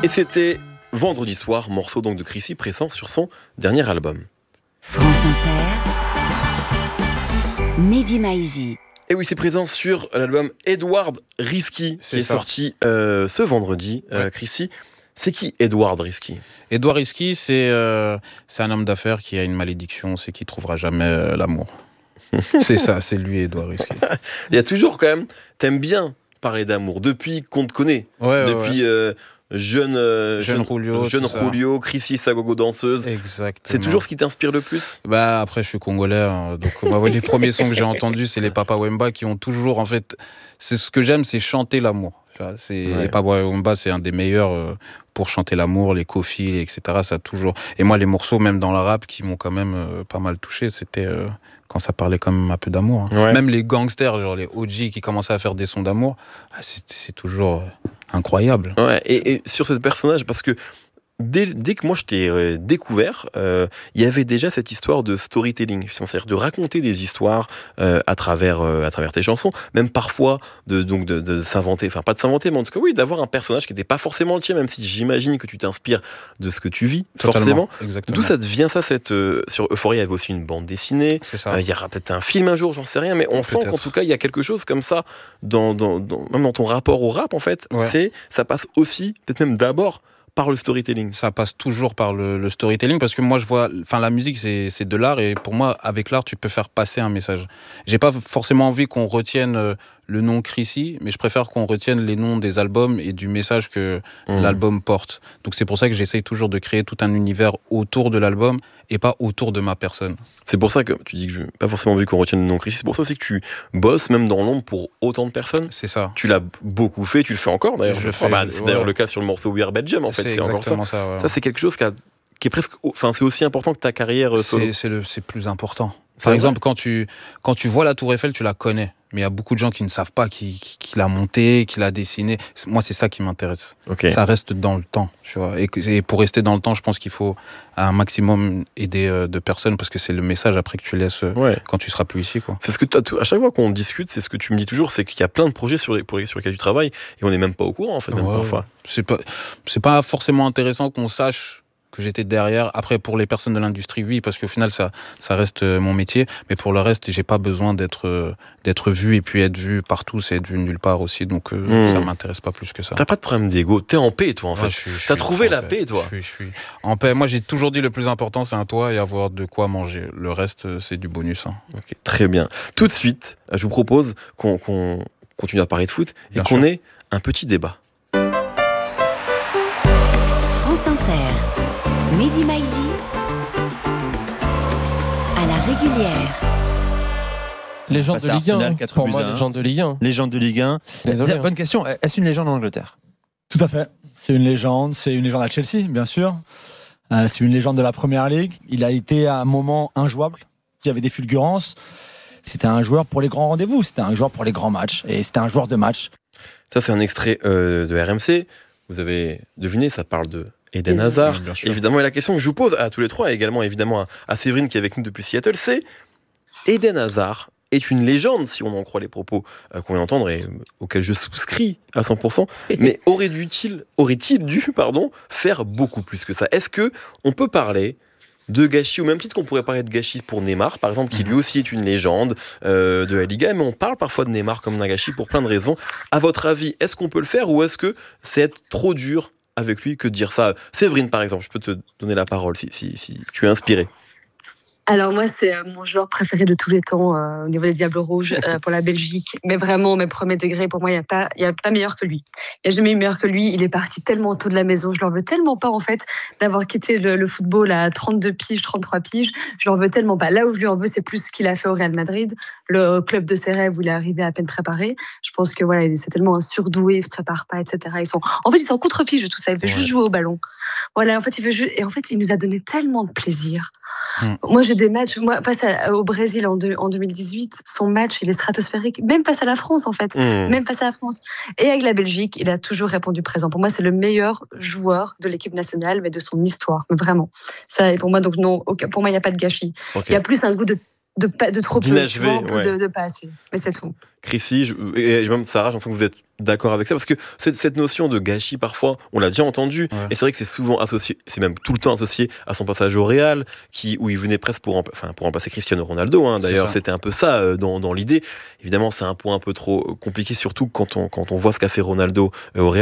Et c'était Vendredi soir, morceau donc de Chrissy présent sur son dernier album. France Inter, Mehdi Maizi. Et oui, c'est présent sur l'album Edward Risky, qui est sorti ce vendredi. Chrissy, c'est qui Edward Risky ? Edward Risky, c'est un homme d'affaires qui a une malédiction, c'est qu'il ne trouvera jamais l'amour. C'est ça, c'est lui, Edward Risky. Il y a toujours quand même, t'aimes bien parler d'amour, depuis qu'on te connaît, depuis jeune Julio, Chrissy, sa gogo danseuse. Exactement. C'est toujours ce qui t'inspire le plus ? Bah après, je suis congolais, donc les premiers sons que j'ai entendus, c'est les Papa Wemba qui ont toujours, en fait, c'est ce que j'aime, c'est chanter l'amour. Les Papa Wemba, c'est un des meilleurs pour chanter l'amour, les Kofi, etc. Ça a toujours. Et moi, les morceaux, même dans le rap, qui m'ont quand même pas mal touché, c'était quand ça parlait quand même un peu d'amour. Même les gangsters, genre les OG qui commençaient à faire des sons d'amour, c'est toujours incroyable. Ouais, et sur ce personnage, parce que dès que moi je t'ai découvert, il y avait déjà cette histoire de storytelling, c'est-à-dire de raconter des histoires à travers tes chansons, même parfois de s'inventer, enfin pas de s'inventer, mais en tout cas oui, d'avoir un personnage qui n'était pas forcément le tien, même si j'imagine que tu t'inspires de ce que tu vis. Totalement, forcément. Exactement. D'où ça devient ça, sur Euphoria, il y avait aussi une bande dessinée. C'est ça. Il y aura peut-être un film un jour, j'en sais rien, mais on sent qu'en tout cas il y a quelque chose comme ça même dans ton rapport au rap en fait. Ça passe aussi, peut-être même d'abord, par le storytelling. Ça passe toujours par le storytelling, parce que moi je vois, la musique c'est de l'art, et pour moi avec l'art tu peux faire passer un message. J'ai pas forcément envie qu'on retienne le nom Chrissy, mais je préfère qu'on retienne les noms des albums et du message que l'album porte. Donc c'est pour ça que j'essaye toujours de créer tout un univers autour de l'album et pas autour de ma personne. C'est pour ça que tu dis que je n'ai pas forcément envie qu'on retienne le nom Chrissy. C'est pour ça aussi que tu bosses même dans l'ombre pour autant de personnes. C'est ça. Tu l'as beaucoup fait, tu le fais encore d'ailleurs. C'est d'ailleurs le cas sur le morceau We Are Belgium en fait. C'est exactement ça. Ça c'est quelque chose qui est presque, enfin c'est aussi important que ta carrière solo. C'est plus important. Par exemple, quand tu vois la Tour Eiffel, tu la connais. Mais il y a beaucoup de gens qui ne savent pas qui l'a montée, qui l'a dessinée. Moi, c'est ça qui m'intéresse. Okay. Ça reste dans le temps, tu vois. Et pour rester dans le temps, je pense qu'il faut un maximum aider de personnes, parce que c'est le message après que tu laisses quand tu seras plus ici, quoi. C'est ce que à chaque fois qu'on discute, c'est ce que tu me dis toujours, c'est qu'il y a plein de projets sur lesquels tu travailles et on n'est même pas au courant, en fait, même parfois. C'est pas forcément intéressant qu'on sache que j'étais derrière. Après, pour les personnes de l'industrie, oui, parce qu'au final, ça reste mon métier. Mais pour le reste, j'ai pas besoin d'être vu, et puis être vu partout, c'est être vu nulle part aussi. Donc, ça m'intéresse pas plus que ça. T'as pas de problème d'ego. T'es en paix, toi, en fait. T'as trouvé la paix, toi. Je suis en paix. Moi, j'ai toujours dit le plus important, c'est un toit et avoir de quoi manger. Le reste, c'est du bonus. Okay, très bien. Tout de suite, je vous propose qu'on continue à parler de foot et qu'on ait un petit débat. France Inter. Mehdi Maizi à la régulière. Légende de Ligue 1, pour moi, légende de Ligue 1. Légende de Ligue 1. Désolé, bonne question, est-ce une légende en Angleterre ? Tout à fait, c'est une légende à Chelsea, bien sûr. C'est une légende de la Première Ligue. Il a été à un moment injouable, il y avait des fulgurances. C'était un joueur pour les grands rendez-vous, c'était un joueur pour les grands matchs, et c'était un joueur de match. Ça, c'est un extrait de RMC. Vous avez deviné, ça parle de Eden Hazard, évidemment. Et la question que je vous pose à tous les trois, et également évidemment à Séverine qui est avec nous depuis Seattle, c'est: Eden Hazard est une légende, si on en croit les propos qu'on vient d'entendre et auxquels je souscris à 100%, mais aurait-il dû faire beaucoup plus que ça ? Est-ce que on peut parler de gâchis, au même titre qu'on pourrait parler de gâchis pour Neymar, par exemple, qui lui aussi est une légende de la Liga, mais on parle parfois de Neymar comme d'un gâchis pour plein de raisons. À votre avis, est-ce qu'on peut le faire, ou est-ce que c'est être trop dur avec lui que de dire ça ? Séverine, par exemple, je peux te donner la parole si tu es inspirée. Alors moi, c'est mon joueur préféré de tous les temps au niveau des Diables Rouges pour la Belgique. Mais vraiment, mes premiers degrés, pour moi, il y a pas meilleur que lui. Il n'y a jamais eu meilleur que lui. Il est parti tellement tôt de la maison. Je ne leur veux tellement pas, en fait, d'avoir quitté le football à 32 piges, 33 piges. Je ne leur veux tellement pas. Là où je lui en veux, c'est plus ce qu'il a fait au Real Madrid, le club de ses rêves où il est arrivé à peine préparé. Je pense que voilà, c'est tellement un surdoué, il se prépare pas, etc. Ils sont en contre-fiche de tout ça. Il veut juste jouer au ballon. Voilà, en fait, il nous a donné tellement de plaisir. Moi, j'ai des matchs, face au Brésil en 2018, son match, il est stratosphérique, même face à la France, en fait. Même face à la France. Et avec la Belgique, il a toujours répondu présent. Pour moi, c'est le meilleur joueur de l'équipe nationale, mais de son histoire, mais vraiment. Ça, pour moi, donc non, pour moi, il n'y a pas de gâchis. Okay. Il y a plus un goût de de trop peu, d'inachevé, de pas assez. Mais c'est tout. Chrissy, et même Sarah, j'ai l'impression que vous êtes d'accord avec ça, parce que cette notion de gâchis, parfois, on l'a déjà entendu, et c'est vrai que c'est souvent associé, c'est même tout le temps associé à son passage au Real, où il venait presque pour remplacer Cristiano Ronaldo, hein. D'ailleurs, c'était un peu ça dans l'idée. Évidemment, c'est un point un peu trop compliqué, surtout quand on voit ce qu'a fait Ronaldo au Real.